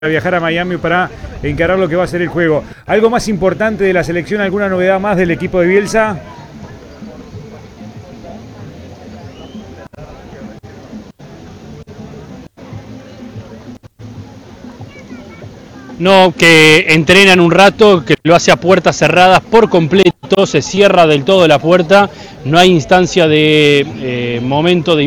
viajar a Miami para encarar lo que va a ser el juego. ¿Algo más importante de la selección? ¿Alguna novedad más del equipo de Bielsa? No, que entrenan un rato, que lo hace a puertas cerradas por completo, se cierra del todo la puerta, no hay instancia de momento de